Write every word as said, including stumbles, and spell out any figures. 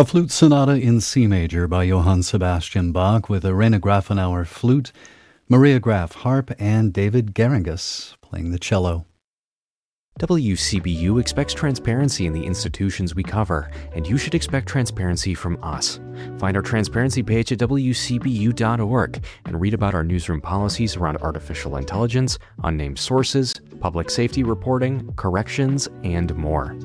A flute sonata in C major by Johann Sebastian Bach with Irena Grafenauer flute, Maria Graf harp, and David Geringas playing the cello. W C B U expects transparency in the institutions we cover, and you should expect transparency from us. Find our transparency page at w c b u dot org and read about our newsroom policies around artificial intelligence, unnamed sources, public safety reporting, corrections, and more.